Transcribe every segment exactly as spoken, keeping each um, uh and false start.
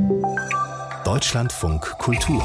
Deutschlandfunk Kultur.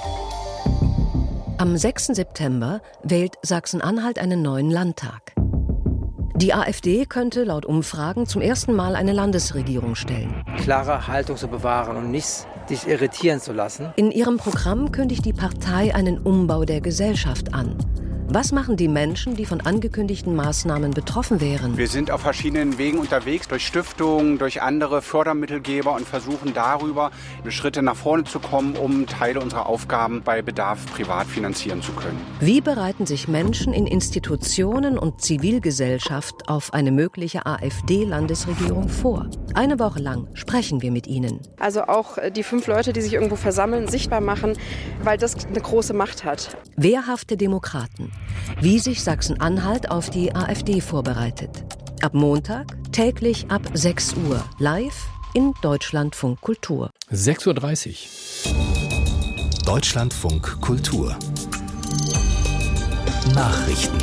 Am sechsten September wählt Sachsen-Anhalt einen neuen Landtag. Die AfD könnte laut Umfragen zum ersten Mal eine Landesregierung stellen. Klare Haltung zu bewahren und nicht sich irritieren zu lassen. In ihrem Programm kündigt die Partei einen Umbau der Gesellschaft an. Was machen die Menschen, die von angekündigten Maßnahmen betroffen wären? Wir sind auf verschiedenen Wegen unterwegs, durch Stiftungen, durch andere Fördermittelgeber und versuchen darüber Schritte nach vorne zu kommen, um Teile unserer Aufgaben bei Bedarf privat finanzieren zu können. Wie bereiten sich Menschen in Institutionen und Zivilgesellschaft auf eine mögliche AfD-Landesregierung vor? Eine Woche lang sprechen wir mit ihnen. Also auch die fünf Leute, die sich irgendwo versammeln, sichtbar machen, weil das eine große Macht hat. Wehrhafte Demokraten. Wie sich Sachsen-Anhalt auf die AfD vorbereitet. Ab Montag, täglich ab sechs Uhr, live in Deutschlandfunk Kultur. sechs Uhr dreißig. Deutschlandfunk Kultur. Nachrichten.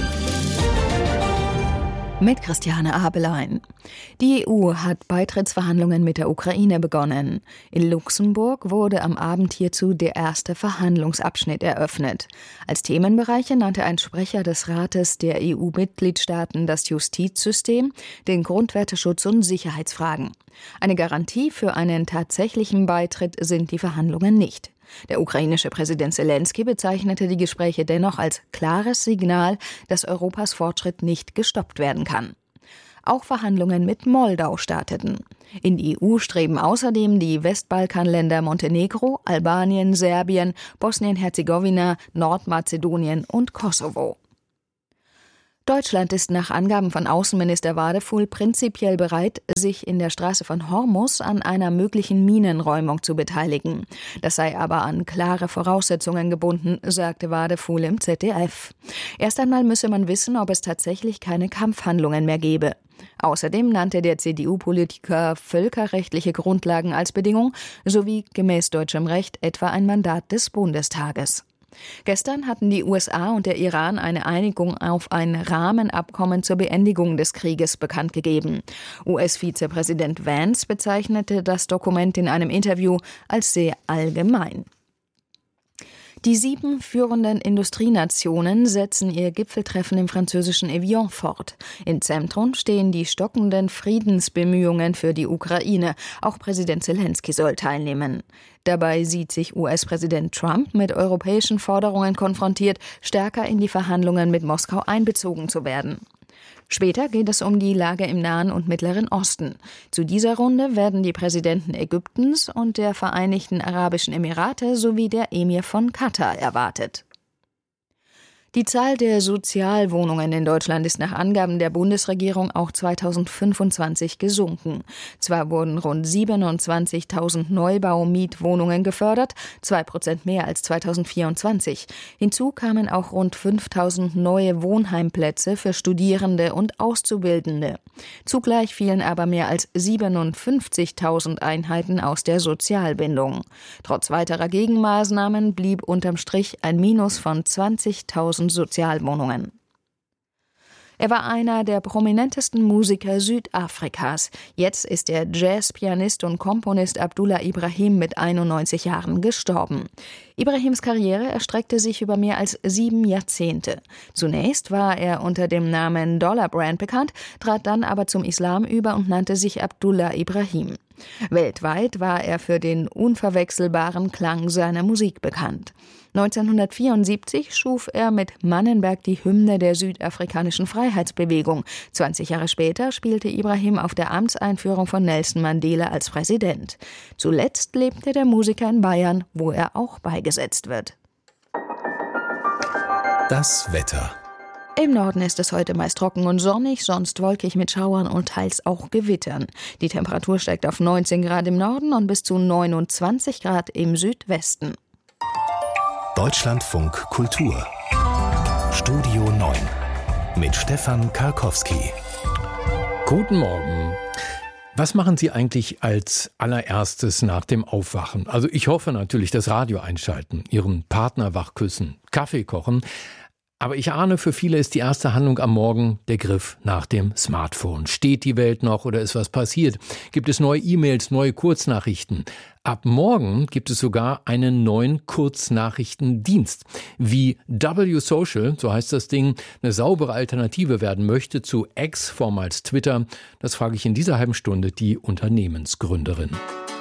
Mit Christiane Abelein. Die E U hat Beitrittsverhandlungen mit der Ukraine begonnen. In Luxemburg wurde am Abend hierzu der erste Verhandlungsabschnitt eröffnet. Als Themenbereiche nannte ein Sprecher des Rates der E U-Mitgliedstaaten das Justizsystem, den Grundwerteschutz und Sicherheitsfragen. Eine Garantie für einen tatsächlichen Beitritt sind die Verhandlungen nicht. Der ukrainische Präsident Selenskyj bezeichnete die Gespräche dennoch als klares Signal, dass Europas Fortschritt nicht gestoppt werden kann. Auch Verhandlungen mit Moldau starteten. In die E U streben außerdem die Westbalkanländer Montenegro, Albanien, Serbien, Bosnien-Herzegowina, Nordmazedonien und Kosovo. Deutschland ist nach Angaben von Außenminister Wadefuhl prinzipiell bereit, sich in der Straße von Hormuz an einer möglichen Minenräumung zu beteiligen. Das sei aber an klare Voraussetzungen gebunden, sagte Wadefuhl im Z D F. Erst einmal müsse man wissen, ob es tatsächlich keine Kampfhandlungen mehr gebe. Außerdem nannte der C D U-Politiker völkerrechtliche Grundlagen als Bedingung sowie gemäß deutschem Recht etwa ein Mandat des Bundestages. Gestern hatten die U S A und der Iran eine Einigung auf ein Rahmenabkommen zur Beendigung des Krieges bekannt gegeben. U S-Vizepräsident Vance bezeichnete das Dokument in einem Interview als sehr allgemein. Die sieben führenden Industrienationen setzen ihr Gipfeltreffen im französischen Evian fort. Im Zentrum stehen die stockenden Friedensbemühungen für die Ukraine. Auch Präsident Selenskyj soll teilnehmen. Dabei sieht sich U S-Präsident Trump mit europäischen Forderungen konfrontiert, stärker in die Verhandlungen mit Moskau einbezogen zu werden. Später geht es um die Lage im Nahen und Mittleren Osten. Zu dieser Runde werden die Präsidenten Ägyptens und der Vereinigten Arabischen Emirate sowie der Emir von Katar erwartet. Die Zahl der Sozialwohnungen in Deutschland ist nach Angaben der Bundesregierung auch zweitausendfünfundzwanzig gesunken. Zwar wurden rund siebenundzwanzigtausend Neubau-Mietwohnungen gefördert, zwei Prozent mehr als zweitausendvierundzwanzig. Hinzu kamen auch rund fünftausend neue Wohnheimplätze für Studierende und Auszubildende. Zugleich fielen aber mehr als siebenundfünfzigtausend Einheiten aus der Sozialbindung. Trotz weiterer Gegenmaßnahmen blieb unterm Strich ein Minus von zwanzigtausend Sozialwohnungen. Er war einer der prominentesten Musiker Südafrikas. Jetzt ist der Jazzpianist und Komponist Abdullah Ibrahim mit einundneunzig Jahren gestorben. Ibrahims Karriere erstreckte sich über mehr als sieben Jahrzehnte. Zunächst war er unter dem Namen Dollar Brand bekannt, trat dann aber zum Islam über und nannte sich Abdullah Ibrahim. Weltweit war er für den unverwechselbaren Klang seiner Musik bekannt. neunzehnhundertvierundsiebzig schuf er mit Mannenberg die Hymne der südafrikanischen Freiheitsbewegung. zwanzig Jahre später spielte Ibrahim auf der Amtseinführung von Nelson Mandela als Präsident. Zuletzt lebte der Musiker in Bayern, wo er auch beigesetzt wird. Das Wetter. Im Norden ist es heute meist trocken und sonnig, sonst wolkig mit Schauern und teils auch Gewittern. Die Temperatur steigt auf neunzehn Grad im Norden und bis zu neunundzwanzig Grad im Südwesten. Deutschlandfunk Kultur. Studio neun mit Stefan Karkowski. Guten Morgen. Was machen Sie eigentlich als allererstes nach dem Aufwachen? Also ich hoffe natürlich, das Radio einschalten, Ihren Partner wachküssen, Kaffee kochen. Aber ich ahne, für viele ist die erste Handlung am Morgen der Griff nach dem Smartphone. Steht die Welt noch oder ist was passiert? Gibt es neue E-Mails, neue Kurznachrichten? Ab morgen gibt es sogar einen neuen Kurznachrichtendienst. Wie W Social, so heißt das Ding, eine saubere Alternative werden möchte zu X, vormals Twitter, das frage ich in dieser halben Stunde die Unternehmensgründerin.